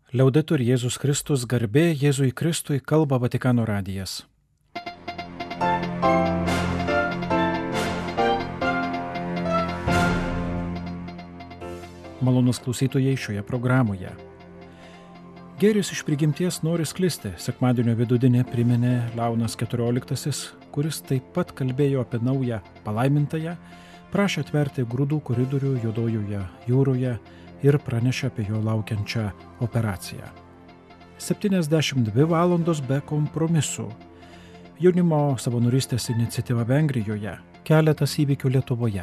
Liaudetur Jėzus Kristus, garbė Jėzui Kristui, kalba Vatikano radijas. Malonus klausytojai šioje programoje. Gėris iš prigimties nori sklisti. Sekmadienio vidudienį priminė Leonas XIV, kuris taip pat kalbėjo apie naują palaimintąją, prašė atverti grūdų koridorių Juodojoje jūroje ir pranešė apie jo laukiančią operaciją. 72 valandos be kompromisų. Jaunimo savanorystės iniciatyva Vengrijoje, keletas įvykių Lietuvoje.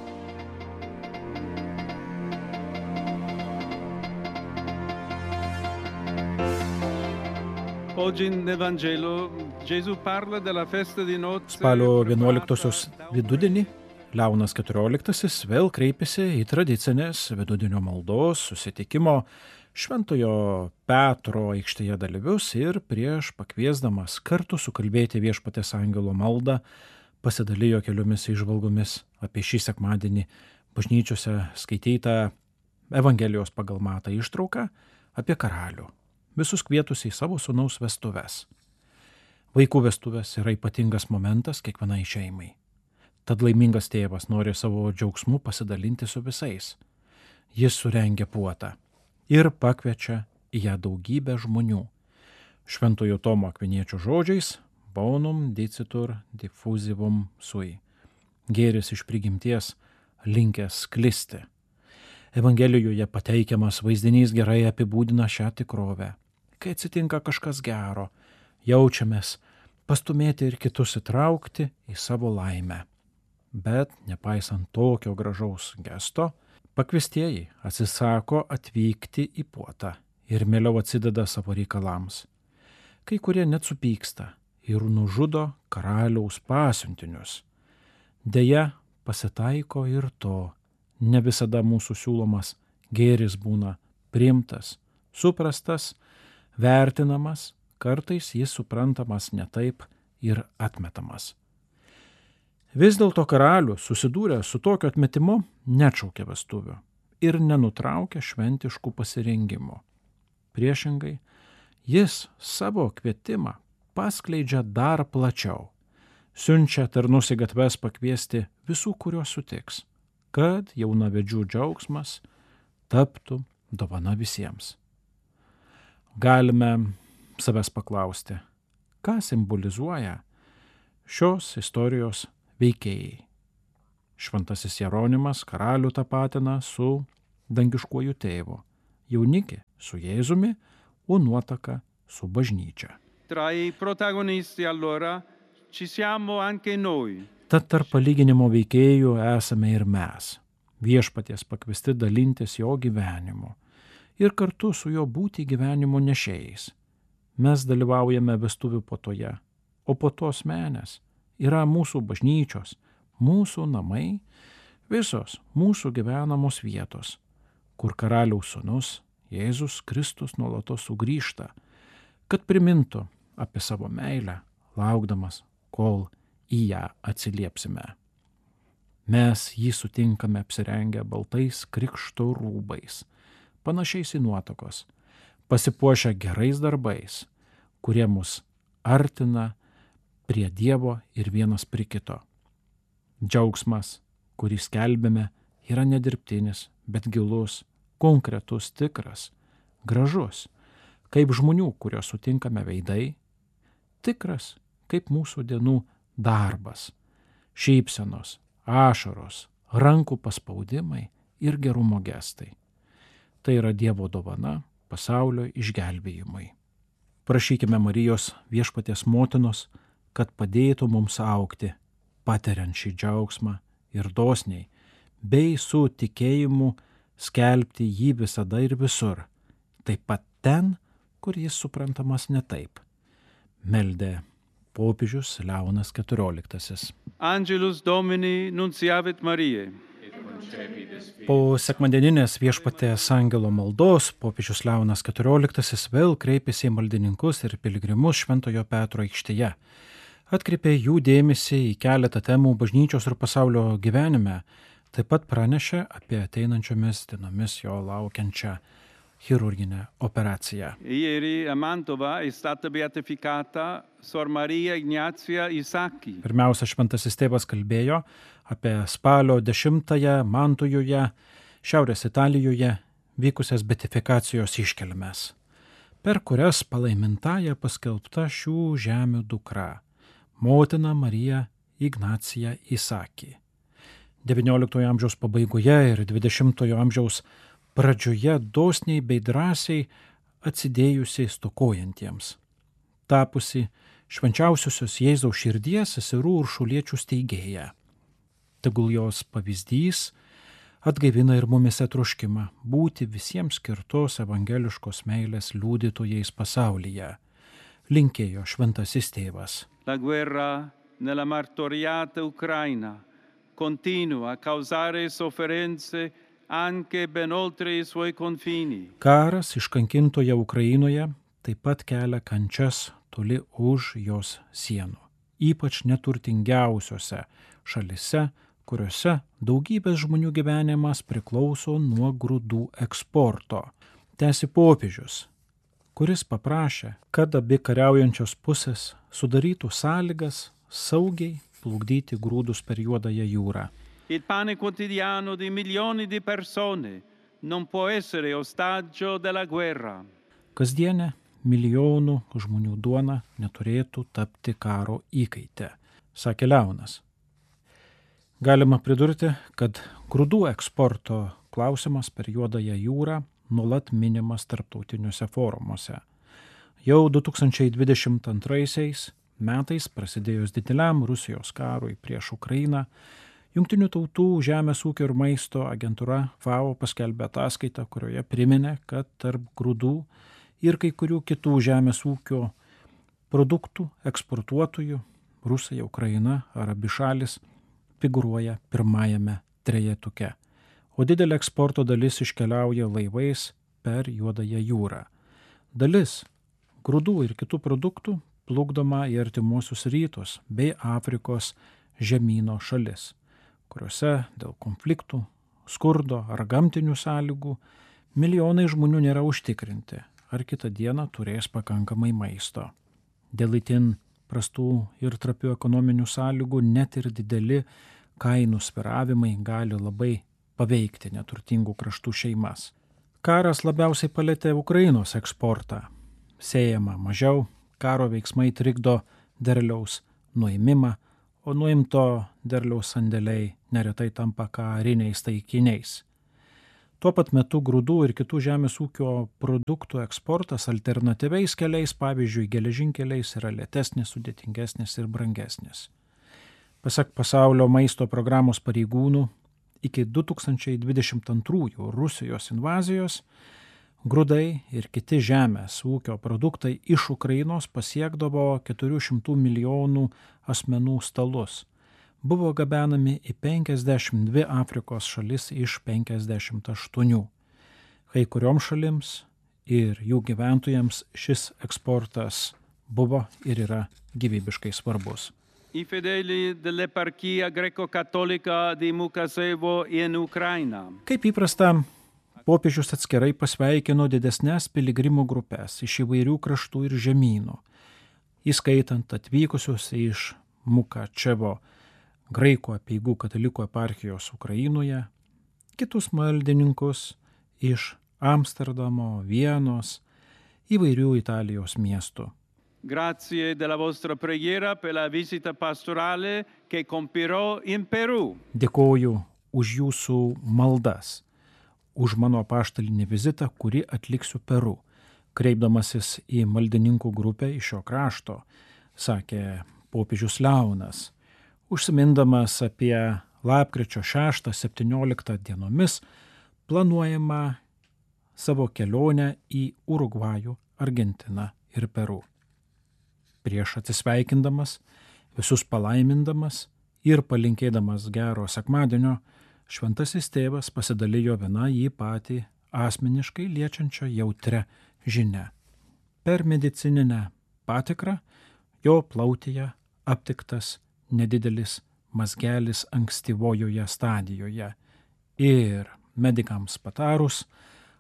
Spalio 11-osios vidudienį Leonas XIV vėl kreipėsi į tradicinės vidudienio maldos susitikimo Šventojo Petro aikštėje dalyvius ir prieš pakviesdamas kartu sukalbėti Viešpaties angelo maldą pasidalijo keliomis įžvalgomis apie šį sekmadienį bažnyčiose skaitytą Evangelijos pagal Matą ištrauką apie karalių, visus kvietus į savo sūnaus vestuves. Vaikų vestuvės yra ypatingas momentas kiekvienai šeimai. Tad laimingas tėvas nori savo džiaugsmu pasidalinti su visais. Jis surengia puotą ir pakviečia į ją daugybę žmonių. Šventojo Tomo Akviniečio žodžiais bonum dicitur diffusivum sui. Gėris iš prigimties linkęs sklisti. Evangelijoje pateikiamas vaizdinys gerai apibūdina šią tikrovę. Kai atsitinka kažkas gero, jaučiamės pastumėti ir kitus įtraukti į savo laimę. Bet, nepaisant tokio gražaus gesto, pakviestieji atsisako atvykti į puotą ir mieliau atsideda savo reikalams. Kai kurie net supyksta ir nužudo karaliaus pasiuntinius. Deja, pasitaiko ir to. Ne visada mūsų siūlomas gėris būna priimtas, suprastas, vertinamas, kartais jis suprantamas ne taip ir atmetamas. Vis dėlto karalius, susidūrę su tokiu atmetimu, neatšaukė vestuvių ir nenutraukė šventiškų pasirengimų. Priešingai, jis savo kvietimą paskleidžia dar plačiau, siunčia tarnus į gatves pakviesti visų, kuriuos sutiks, kad jaunavedžių džiaugsmas taptų dovana visiems. Galime savęs paklausti, ką simbolizuoja šios istorijos veikėjai. Šventasis Jeronimas karalių tapatina su dangiškuoju tėvu, jaunikį su Jėzumi, o nuotaka su bažnyčia. Tra i protagonisti allora ci siamo anche noi. Tad tarp palyginimo veikėjų esame ir mes, Viešpaties pakviesti dalintis jo gyvenimu ir kartu su jo būti gyvenimo nešėjais. Mes dalyvaujame vestuvių puotoje, o puotos menės yra mūsų bažnyčios, mūsų namai, visos mūsų gyvenamos vietos, kur karaliaus sūnus Jėzus Kristus nuolatos sugrįžta, kad primintų apie savo meilę, laukdamas, kol į ją atsiliepsime. Mes jį sutinkame apsirengę baltais krikšto rūbais, panašiais į nuotakos, pasipuošę gerais darbais, kurie mus artina prie Dievo ir vienas prie kito. Džiaugsmas, kurį skelbėme, yra nedirbtinis, bet gilus, konkretus, tikras, gražus, kaip žmonių, kuriuos sutinkame veidai, tikras, kaip mūsų dienų darbas, šypsenos, ašaros, rankų paspaudimai ir gerumo gestai. Tai yra Dievo dovana pasaulio išgelbėjimui. Prašykime Marijos Viešpaties motinos, kad padėtų mums augti, patiriant šį džiaugsmą ir dosniai, bei su tikėjimu skelbti jį visada ir visur, taip pat ten, kur jis suprantamas ne taip. Meldė popiežius Leonas XIV. Angelus Domini nunciavit Mariae. Po sekmadieninės Viešpaties angelo maldos popiežius Leonas XIV vėl kreipėsi į maldininkus ir piligrimus Šventojo Petro aikštėje. Atkreipė jų dėmesį į keletą temų bažnyčios ir pasaulio gyvenime, taip pat pranešė apie ateinančiomis dienomis jo laukiančią chirurginę operaciją. Ieri a Mantova è stata beatificata Sor Maria Ignazia Isaki. Pirmiausia, šventasis tėvas kalbėjo apie spalio 10-ąją Mantujoje, Šiaurės Italijoje vykusias beatifikacijos iškilmes, per kurias palaimintąja paskelbta šių žemių dukra, motina Marija Ignacija Isaki. XIX amžiaus pabaigoje ir XX amžiaus pradžioje dosniai bei drąsiai atsidėjusiai stokojantiems, tapusi švenčiausiosios Jėzaus širdies seserų Uršuliečių steigėja. Tegul jos pavyzdys atgaivina ir mumise troškimą būti visiems skirtos evangeliškos meilės liudytojais pasaulyje, linkėjo šventasis tėvas. La guerra nella martoriata Ucraina continua a causare sofferenze anche ben oltre I suoi confini. Karas iškankintoje Ukrainoje taip pat kelia kančias toli už jos sienų, ypač neturtingiausiose šalise, kuriuose daugybės žmonių gyvenimas priklauso nuo grūdų eksporto. Tęsi popiežius, kuris paprašė, kad abi kariaujančios pusės sudarytų sąlygas saugiai plukdyti grūdus per Juodąją jūrą. Il pane quotidiano di milioni di persone non può essere ostaggio della guerra. Kasdienė milijonų žmonių duona neturėtų tapti karo įkaite, sakė Leonas. Galima pridurti, kad grūdų eksporto klausimas per Juodąją jūrą nuolat minimas tarptautiniuose forumuose. Jau 2022 metais prasidėjus dideliam Rusijos karui prieš Ukrainą, Jungtinių tautų žemės ūkio ir maisto agentūra FAO paskelbė ataskaitą, kurioje priminė, kad tarp grūdų ir kai kurių kitų žemės ūkio produktų eksportuotojų Rusija, Ukraina ar abi šalis figūruoja pirmajame trejetuke, o didelė eksporto dalis iškeliauja laivais per Juodąją jūrą. Dalis grūdų ir kitų produktų plukdoma į artimuosius rytus bei Afrikos žemyno šalis, kuriuose dėl konfliktų, skurdo ar gamtinių sąlygų milijonai žmonių nėra užtikrinti, ar kitą dieną turės pakankamai maisto. Dėl itin prastų ir trapių ekonominių sąlygų net ir dideli kainų svyravimai gali labai paveikti neturtingų kraštų šeimas. Karas labiausiai palėtė Ukrainos eksportą. Sėjama mažiau, karo veiksmai trikdo derliaus nuėmimą, o nuimto derliaus sandėliai neretai tampa kariniais taikiniais. Tuo pat metu grūdų ir kitų žemės ūkio produktų eksportas alternatyviais keliais, pavyzdžiui, geležinkeliais, yra lėtesnis, sudėtingesnis ir brangesnis. Pasak Pasaulio maisto programos pareigūnų, iki 2022 Rusijos invazijos grūdai ir kiti žemės ūkio produktai iš Ukrainos pasiekdavo 400 milijonų asmenų stalus. Buvo gabenami į 52 Afrikos šalis iš 58. Kai kurioms šalims ir jų gyventojams šis eksportas buvo ir yra gyvybiškai svarbus. I fedeli dell'eparchia greco-cattolica di Mukasevo in Ukraina. Kaip įprasta, popiežius atskirai pasveikino didesnes piligrimų grupės iš įvairių kraštų ir žemynų, įskaitant atvykusius iš Mukačevo graikų apeigų katalikų eparchijos Ukrainoje, kitus maldininkus iš Amsterdamo, Vienos, įvairių Italijos miestų. Grazie della vostra preghiera per la visita pastorale che compirò in Perù. Dėkoju už jūsų maldas, už mano apaštalinį vizitą, kurį atliksiu Peru, kreipdamasis į maldininkų grupę iš šio krašto, sakė popiežius Leonas, užsimindamas apie lapkričio 6-17 dienomis planuojamą savo kelionę į Urugvajų, Argentiną ir Peru. Prieš atsisveikindamas, visus palaimindamas ir palinkėdamas gero sekmadienio, šventasis tėvas pasidalijo viena jį patį asmeniškai liečiančią jautrią žinią. Per medicininę patikrą jo plautėje aptiktas nedidelis mazgelis ankstyvojoje stadijoje ir medikams patarus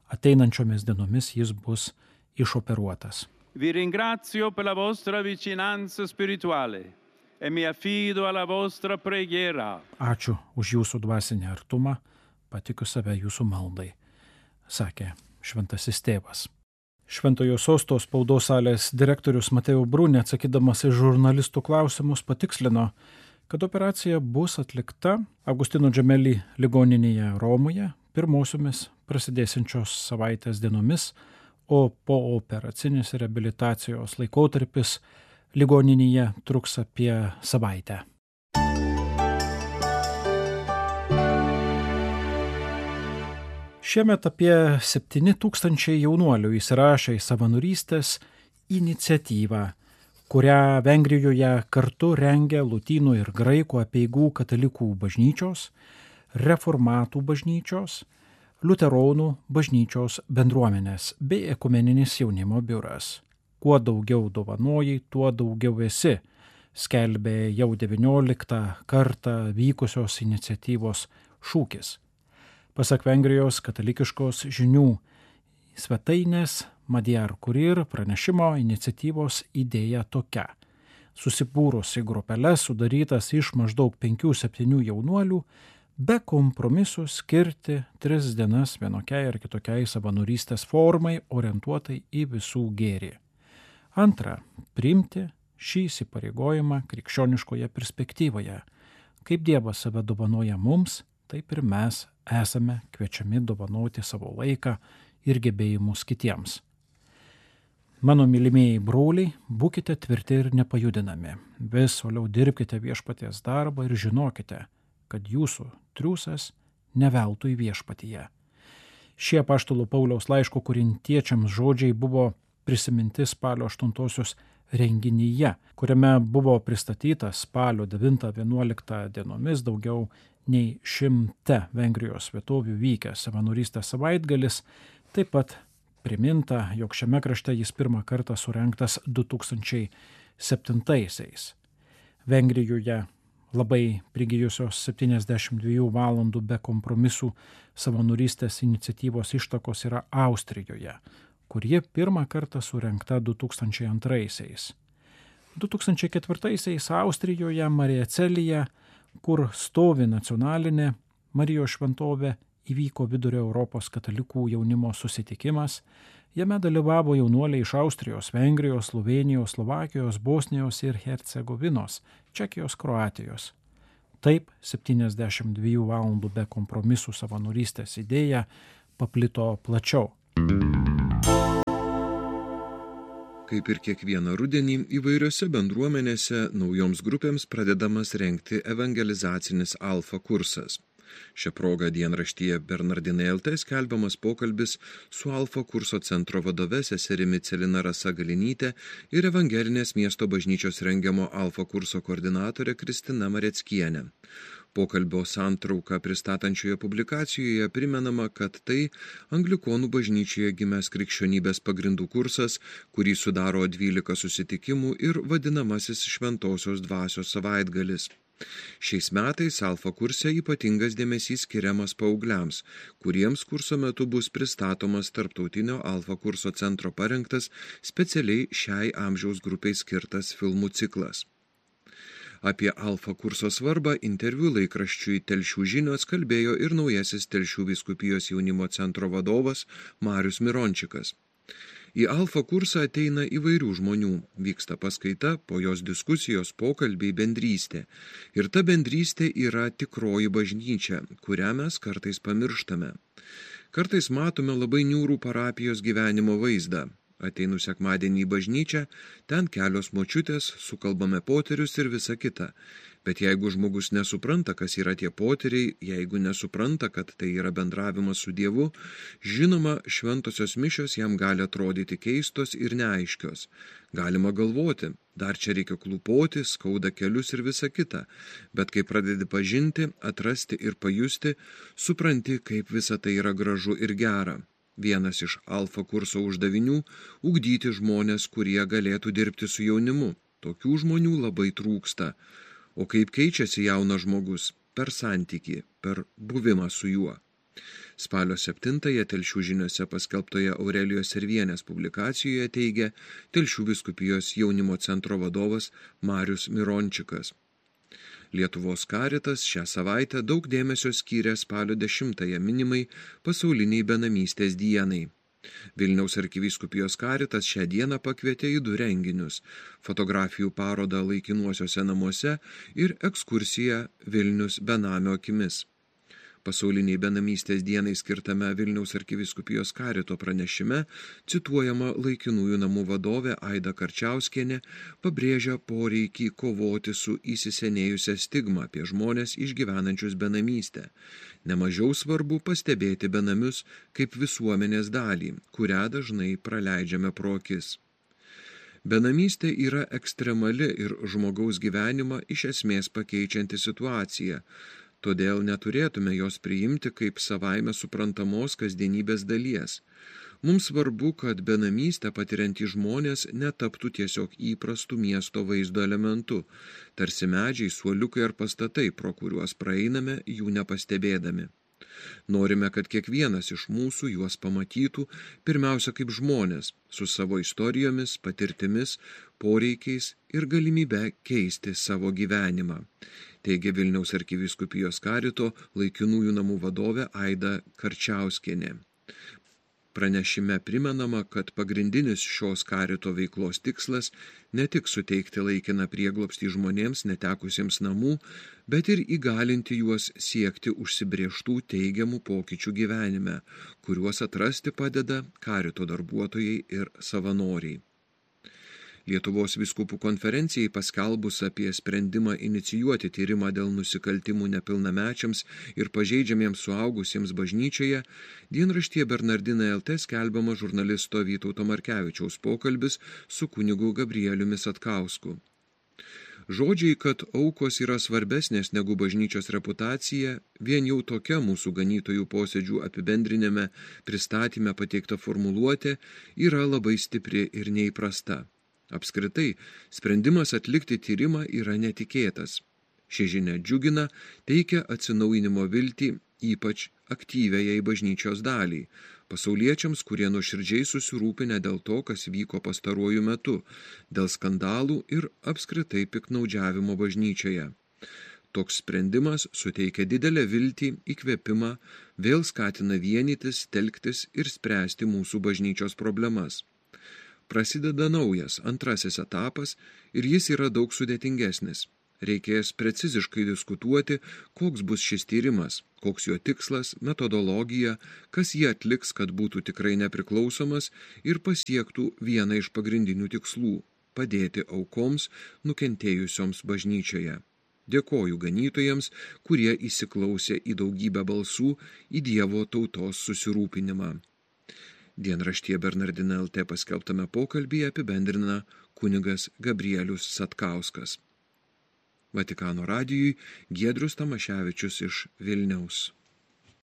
Ateinančiomis dienomis jis bus išoperuotas. Vi ringrazio per la vostra vicinanza spirituale e mi affido alla vostra preghiera. Ačiū už jūsų dvasinį artumą, patikiu save jūsų maldai, sakė šventasis tėvas. Šventojo Sosto spaudos salės direktorius Mateo Brunė, atsakydamas į žurnalistų klausimus, patikslino, kad operacija bus atlikta Agustino Džemeli ligoninėje Romoje pirmosiomis prasidėsiančios savaitės dienomis, o pooperacinis reabilitacijos laikotarpis ligoninėje truks apie savaitę. Šiemet apie 7,000 jaunuolių įsirašė į savanorystės iniciatyvą, kurią Vengrijoje kartu rengia lotynų ir graikų apeigų katalikų bažnyčios, reformatų bažnyčios, liuteronų bažnyčios bendruomenės bei ekumeninis jaunimo biuras. Kuo daugiau dovanoji, tuo daugiau esi, skelbė jau 19 kartą vykusios iniciatyvos šūkis. Pasak Vengrijos katalikiškos žinių svetainės Madiar Kurir pranešimo iniciatyvos idėja tokia. Susibūrus į grupeles sudarytas iš maždaug 5-7 jaunuolių, be kompromisų skirti 3 dienas vienokiai ar kitokiai savanorystės formai orientuotai į visų gėrį. Antra, priimti šį įsipareigojimą krikščioniškoje perspektyvoje. Kaip Dievas save dovanoja mums, taip ir mes esame kviečiami dovanoti savo laiką ir gebėjimus kitiems. Mano mylimieji broliai, būkite tvirti ir nepajudinami. Vis toliau dirbkite viešpaties darbą ir žinokite, kad jūsų triūsas ne veltui viešpatyje. Šie apaštalo Pauliaus laiško korintiečiams žodžiai buvo prisiminti spalio 8 renginyje, kuriame buvo pristatytas spalio 9-11 dienomis daugiau nei 100 Vengrijos vietovių vykęs savanorystės savaitgalis. Taip pat priminta, jog šiame krašte jis pirmą kartą surengtas 2007-aisiais. Vengrijoje labai prigijusios 72 valandų be kompromisų savanorystės iniciatyvos ištakos yra Austrijoje, kur ji pirmą kartą surengta 2002-aisiais. 2004-aisiais Austrijoje Mariacelyje, kur stovi nacionalinė Marijos šventovė, įvyko Vidurio Europos katalikų jaunimo susitikimas. Jame dalyvavo jaunuoliai iš Austrijos, Vengrijos, Slovėnijos, Slovakijos, Bosnijos ir Hercegovinos, Čekijos, Kroatijos. Taip 72 valandų be kompromisų savanorystės idėja paplito plačiau. Kaip ir kiekvieną rudenį, įvairiose bendruomenėse naujoms grupėms pradedamas rengti evangelizacinis alfa kursas. Šią progą dienraštyje Bernardinai LT skelbiamas pokalbis su alfa kurso centro vadove seserimi Celina Rasa Galinytė ir evangelinės miesto bažnyčios rengiamo alfa kurso koordinatorė Kristina Mareckienė. Pokalbio santrauką pristatančioje publikacijoje primenama, kad tai Anglikonų bažnyčioje gimęs krikščionybės pagrindų kursas, kurį sudaro 12 susitikimų ir vadinamasis šventosios dvasios savaitgalis. Šiais metais alfa kurse ypatingas dėmesys skiriamas paaugliams, kuriems kurso metu bus pristatomas tarptautinio alfa kurso centro parengtas specialiai šiai amžiaus grupiai skirtas filmų ciklas. Apie alfa kurso svarbą interviu laikraščiui Telšių žinios kalbėjo ir naujasis Telšių vyskupijos jaunimo centro vadovas Marius Mirončikas. Į alfa kursą ateina įvairių žmonių, vyksta paskaita, po jos diskusijos, pokalbiai, bendrystė. Ir ta bendrystė yra tikroji bažnyčia, kurią mes kartais pamirštame. Kartais matome labai niūrų parapijos gyvenimo vaizdą. Ateinu sekmadienį į bažnyčią, ten kelios močiutės, sukalbame poterius ir visa kita. Bet jeigu žmogus nesupranta, kas yra tie poteriai, jeigu nesupranta, kad tai yra bendravimas su Dievu, žinoma, šventosios mišios jam gali atrodyti keistos ir neaiškios. Galima galvoti, dar čia reikia klūpoti, skauda kelius ir visa kita. Bet kai pradedi pažinti, atrasti ir pajusti, supranti, kaip visa tai yra gražu ir gera. Vienas iš alfa kurso uždavinių – ugdyti žmonės, kurie galėtų dirbti su jaunimu. Tokių žmonių labai trūksta. O kaip keičiasi jaunas žmogus? Per santykį, per buvimą su juo. Spalio 7-ąją Telšių žiniose paskelbtoje Aurelijos Servienės publikacijoje teigia Telšių vyskupijos jaunimo centro vadovas Marius Mirončikas. Lietuvos Karitas šią savaitę daug dėmesio skyrė spalio 10-ąją minimai pasauliniai benamystės dienai. Vilniaus arkivyskupijos Karitas šią dieną pakvietė į 2 renginius – fotografijų parodą laikinuosiuose namuose ir ekskursiją Vilnius benamio akimis. Pasauliniai benamystės dienai skirtame Vilniaus arkivyskupijos Karito pranešime cituojama laikinųjų namų vadovė Aida Karčiauskienė pabrėžia poreikį kovoti su įsisenėjusia stigma apie žmones išgyvenančius benamystę. Nemažiau svarbu pastebėti benamius kaip visuomenės dalį, kurią dažnai praleidžiame pro akis. Benamystė yra ekstremali ir žmogaus gyvenimą iš esmės pakeičianti situacija, todėl neturėtume jos priimti kaip savaime suprantamos kasdienybės dalies. Mums svarbu, kad benamystę patiriantys žmonės netaptų tiesiog įprastų miesto vaizdo elementu, tarsi medžiai, suoliukai ar pastatai, pro kuriuos praeiname jų nepastebėdami. Norime, kad kiekvienas iš mūsų juos pamatytų pirmiausia kaip žmonės, su savo istorijomis, patirtimis, poreikiais ir galimybę keisti savo gyvenimą, teigia Vilniaus arkivyskupijos Karito laikinųjų namų vadovė Aida Karčiauskienė. Pranešime primenama, kad pagrindinis šios Karito veiklos tikslas ne tik suteikti laikiną prieglobstį žmonėms netekusiems namų, bet ir įgalinti juos siekti užsibrėžtų teigiamų pokyčių gyvenime, kuriuos atrasti padeda Karito darbuotojai ir savanoriai. Lietuvos vyskupų konferencijai paskelbus apie sprendimą inicijuoti tyrimą dėl nusikaltimų nepilnamečiams ir pažeidžiamiems suaugusiems bažnyčioje, dienraštyje Bernardinai LT skelbiama žurnalisto Vytauto Markevičiaus pokalbis su kunigu Gabrieliumi Satkausku. Žodžiai, kad aukos yra svarbesnės negu bažnyčios reputacija, vien jau tokia mūsų ganytojų posėdžių apibendrinime pristatyme pateikta formuluotė yra labai stipri ir neįprasta. Apskritai, sprendimas atlikti tyrimą yra netikėtas. Ši žinia džiugina, teikia atsinaujinimo viltį, ypač aktyviajai bažnyčios daliai, pasauliečiams, kurie nuoširdžiai susirūpinę dėl to, kas vyko pastaruoju metu, dėl skandalų ir apskritai piktnaudžiavimo bažnyčioje. Toks sprendimas suteikia didelę viltį, įkvėpimą, vėl skatina vienytis, telktis ir spręsti mūsų bažnyčios problemas. Prasideda naujas, antrasis etapas ir jis yra daug sudėtingesnis. Reikės preciziškai diskutuoti, koks bus šis tyrimas, koks jo tikslas, metodologija, kas jį atliks, kad būtų tikrai nepriklausomas ir pasiektų vieną iš pagrindinių tikslų – padėti aukoms nukentėjusioms bažnyčioje. Dėkoju ganytojams, kurie įsiklausė į daugybę balsų, į Dievo tautos susirūpinimą. Dienraštyje Bernardinai LT paskelbtame pokalbyje apibendrina kunigas Gabrielius Satkauskas. Vatikano radijui Giedrius Tamaševičius iš Vilniaus.